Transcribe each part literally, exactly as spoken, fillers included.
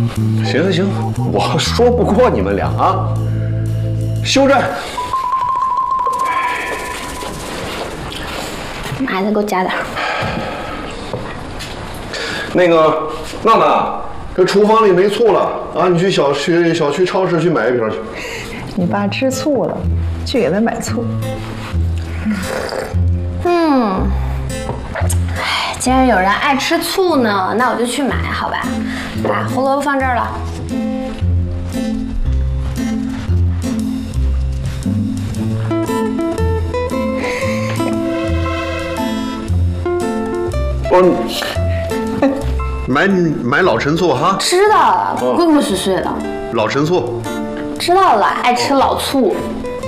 行行行，我说不过你们俩啊！休战！ 妈，再给我加点。 那个娜娜，这厨房里没醋了啊！你去小区小区超市去买一瓶去。 你爸吃醋了，去给他买醋。 嗯，哎，既然有人爱吃醋呢，那我就去买，好吧？来，胡萝卜放这儿了。 我买买老陈醋哈。 知道了，规规矩矩的。 老陈醋。 知道了，爱吃老醋。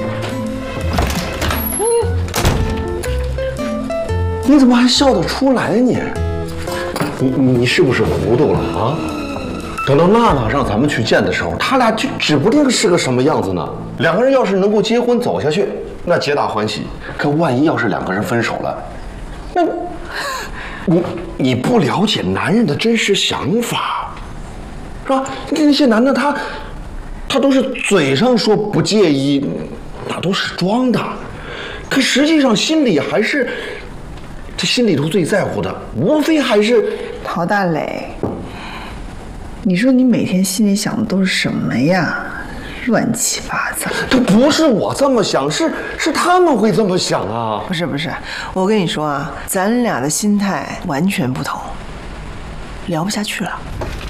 你怎么还笑得出来你？你你是不是糊涂了啊？等到娜娜让咱们去见的时候，他俩就指不定是个什么样子呢。两个人要是能够结婚走下去，那皆大欢喜。可万一要是两个人分手了，那你你不了解男人的真实想法，是吧？那些男的他他都是嘴上说不介意，那都是装的，可实际上心里还是。这心里头最在乎的，无非还是陶大磊。你说你每天心里想的都是什么呀？乱七八糟。 这不是我这么想，是是他们会这么想啊。 不是不是，我跟你说啊，咱俩的心态完全不同，聊不下去了。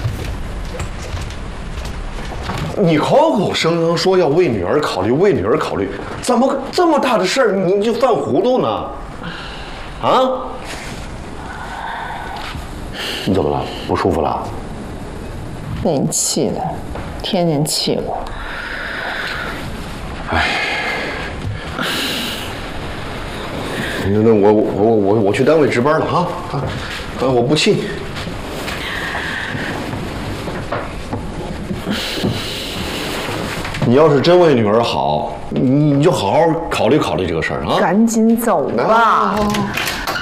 你口口声声说要为女儿考虑，为女儿考虑，怎么这么大的事儿你就犯糊涂呢？啊？你怎么了？不舒服了？ 被你气的，天天气我。 哎，那那我我我我去单位值班了啊啊！啊，我不气你。你要是真为女儿好，你你就好好考虑考虑这个事儿啊！ 赶紧走吧。